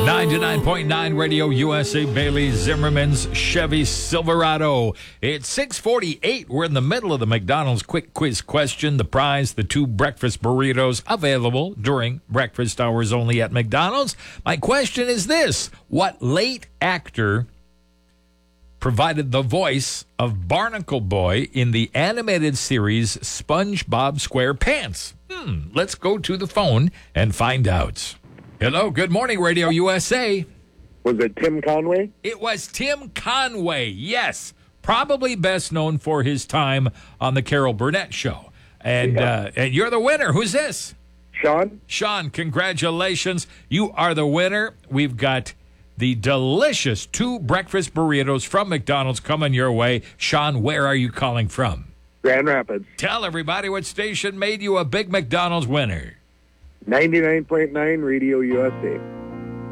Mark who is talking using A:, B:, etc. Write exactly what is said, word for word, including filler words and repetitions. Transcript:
A: ninety-nine point nine Radio U S A, Bailey Zimmerman's Chevy Silverado. It's six forty-eight. We're in the middle of the McDonald's quick quiz question. The prize, the two breakfast burritos, available during breakfast hours only at McDonald's. My question is this: what late actor provided the voice of Barnacle Boy in the animated series SpongeBob SquarePants? Hmm, let's go to the phone and find out. Hello, good morning, Radio U S A.
B: Was it Tim Conway?
A: It was Tim Conway, yes. Probably best known for his time on the Carol Burnett Show. And,
B: Yeah.
A: uh, and you're the winner. Who's this?
B: Sean?
A: Sean, congratulations. You are the winner. We've got the delicious two breakfast burritos from McDonald's coming your way. Sean, where are you calling from?
B: Grand Rapids.
A: Tell everybody what station made you a big McDonald's winner.
B: ninety-nine point nine Radio U S A.